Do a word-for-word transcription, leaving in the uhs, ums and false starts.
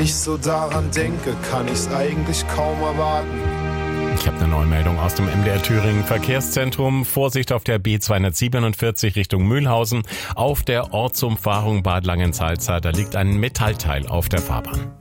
ich so daran denke, kann ich's eigentlich kaum erwarten. Ich habe eine neue Meldung aus dem M D R Thüringen Verkehrszentrum. Vorsicht auf der B zweihundertsiebenundvierzig Richtung Mühlhausen. Auf der Ortsumfahrung Bad Langensalza, da liegt ein Metallteil auf der Fahrbahn.